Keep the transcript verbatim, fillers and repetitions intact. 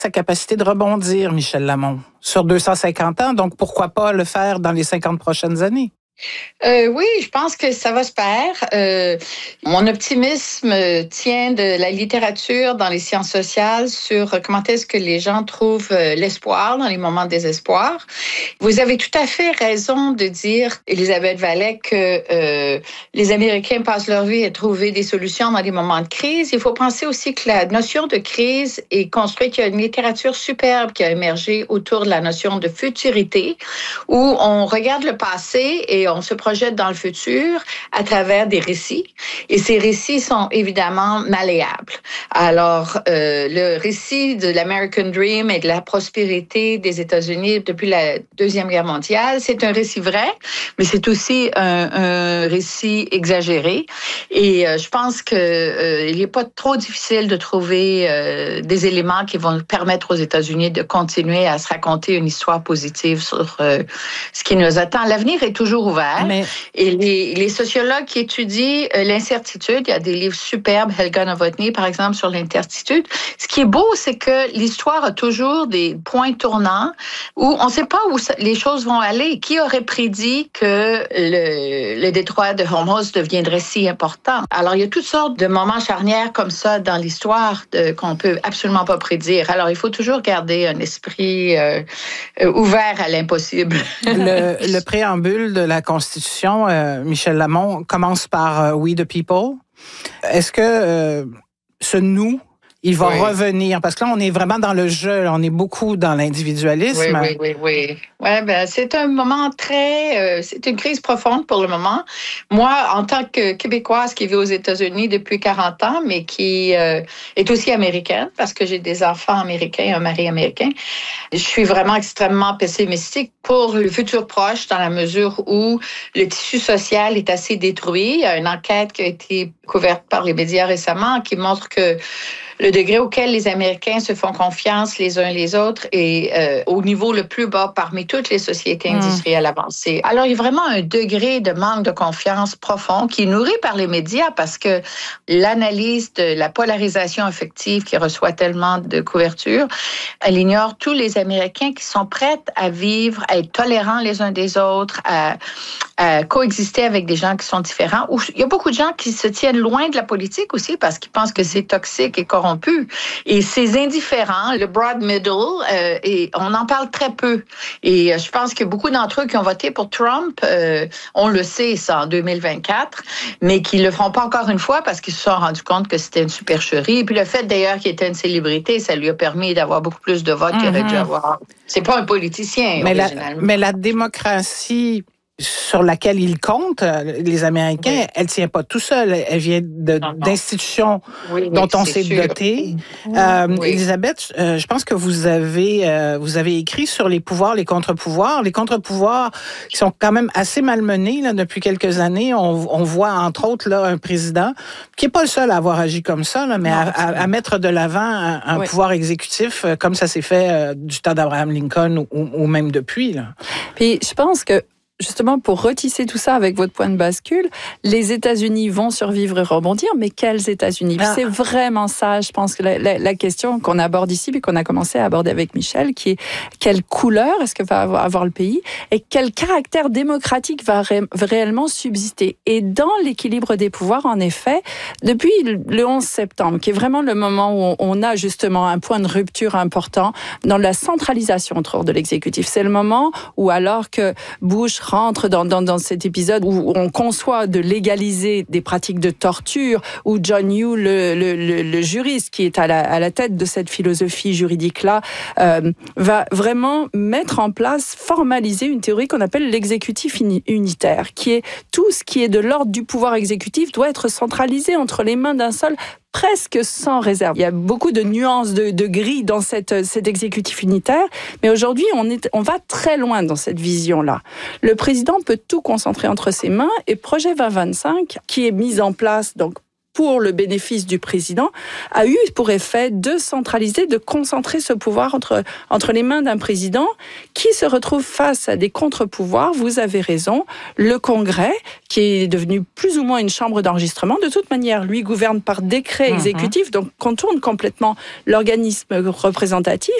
sa capacité de rebondir, Michel Lamont, sur deux cent cinquante ans. Donc, pourquoi pas le faire dans les cinquante prochaines années? Euh, oui, je pense que ça va se faire. Euh, mon optimisme tient de la littérature dans les sciences sociales sur comment est-ce que les gens trouvent l'espoir dans les moments de désespoir. Vous avez tout à fait raison de dire, Elisabeth Vallet, que euh, les Américains passent leur vie à trouver des solutions dans des moments de crise. Il faut penser aussi que la notion de crise est construite. Il y a une littérature superbe qui a émergé autour de la notion de futurité, où on regarde le passé et on se projette dans le futur à travers des récits. Et ces récits sont évidemment malléables. Alors, euh, le récit de l'American Dream et de la prospérité des États-Unis depuis la Deuxième Guerre mondiale, c'est un récit vrai, mais c'est aussi un, un récit exagéré. Et euh, je pense qu'il euh, n'est pas trop difficile de trouver euh, des éléments qui vont permettre aux États-Unis de continuer à se raconter une histoire positive sur euh, ce qui nous attend. L'avenir est toujours ouvert. Mais... Et les, les sociologues qui étudient euh, l'incertitude, il y a des livres superbes, Helga Novotny, par exemple, sur l'incertitude. Ce qui est beau, c'est que l'histoire a toujours des points tournants où on ne sait pas où ça, les choses vont aller. Qui aurait prédit que le, le détroit de Hormuz deviendrait si important? Alors, il y a toutes sortes de moments charnières comme ça dans l'histoire de, qu'on ne peut absolument pas prédire. Alors, il faut toujours garder un esprit euh, euh, ouvert à l'impossible. Le, le préambule de la Constitution, euh, Michel Lamont, commence par euh, « We the people ». Est-ce que euh, ce « nous », il va oui. revenir? Parce que là, on est vraiment dans le jeu, là, on est beaucoup dans l'individualisme. Oui, oui, oui, oui. Ouais, ben, c'est un moment très... Euh, c'est une crise profonde pour le moment. Moi, en tant que Québécoise qui vit aux États-Unis depuis quarante ans, mais qui euh, est aussi américaine, parce que j'ai des enfants américains, un mari américain, je suis vraiment extrêmement pessimistique pour le futur proche, dans la mesure où le tissu social est assez détruit. Il y a une enquête qui a été couverte par les médias récemment qui montre que le degré auquel les Américains se font confiance les uns les autres est euh, au niveau le plus bas parmi toutes les sociétés industrielles mmh. avancées. Alors, il y a vraiment un degré de manque de confiance profond qui est nourri par les médias parce que l'analyse de la polarisation affective qui reçoit tellement de couverture, elle ignore tous les Américains qui sont prêts à vivre, à être tolérants les uns des autres, à, à coexister avec des gens qui sont différents. Il y a beaucoup de gens qui se tiennent loin de la politique aussi parce qu'ils pensent que c'est toxique et corrompu. Et ces indifférents, le broad middle, euh, et on en parle très peu. Et euh, je pense que beaucoup d'entre eux qui ont voté pour Trump, euh, on le sait, ça, en deux mille vingt-quatre, mais qui ne le feront pas encore une fois parce qu'ils se sont rendus compte que c'était une supercherie. Et puis le fait, d'ailleurs, qu'il était une célébrité, ça lui a permis d'avoir beaucoup plus de votes mm-hmm. qu'il aurait dû avoir. C'est pas un politicien, mais originalement. La, mais la démocratie sur laquelle ils comptent, les Américains, oui. elle ne tient pas tout seul. Elle vient de, non, non. d'institutions oui, oui, dont on s'est sûr. doté. Oui. Euh, oui. Elisabeth, euh, je pense que vous avez, euh, vous avez écrit sur les pouvoirs, les contre-pouvoirs. Les contre-pouvoirs qui sont quand même assez malmenés là, depuis quelques années. On, on voit, entre autres, là, un président qui n'est pas le seul à avoir agi comme ça, là, mais non, à, à, à mettre de l'avant un, un oui. pouvoir exécutif euh, comme ça s'est fait euh, du temps d'Abraham Lincoln ou, ou même depuis. Là. Puis je pense que justement, pour retisser tout ça avec votre point de bascule, les États-Unis vont survivre et rebondir, mais quels États-Unis? Ah. C'est vraiment ça, je pense, que la, la, la question qu'on aborde ici, puis qu'on a commencé à aborder avec Michel, qui est quelle couleur est-ce que va avoir, avoir le pays et quel caractère démocratique va ré, réellement subsister. Et dans l'équilibre des pouvoirs, en effet, depuis le onze septembre, qui est vraiment le moment où on a justement un point de rupture important dans la centralisation autour de l'exécutif. C'est le moment où, alors que Bush rentre dans, dans, dans cet épisode où on conçoit de légaliser des pratiques de torture, où John Yoo, le, le, le, le juriste qui est à la, à la tête de cette philosophie juridique-là, euh, va vraiment mettre en place, formaliser une théorie qu'on appelle l'exécutif unitaire, qui est tout ce qui est de l'ordre du pouvoir exécutif doit être centralisé entre les mains d'un seul, presque sans réserve. Il y a beaucoup de nuances de, de gris dans cette, cet exécutif unitaire, mais aujourd'hui, on, est, on va très loin dans cette vision-là. Le président peut tout concentrer entre ses mains et Projet vingt vingt-cinq, qui est mis en place donc pour le bénéfice du président, a eu pour effet de centraliser, de concentrer ce pouvoir entre, entre les mains d'un président qui se retrouve face à des contre-pouvoirs. Vous avez raison, le Congrès, qui est devenu plus ou moins une chambre d'enregistrement, de toute manière, lui gouverne par décret exécutif, mmh. donc contourne complètement l'organisme représentatif.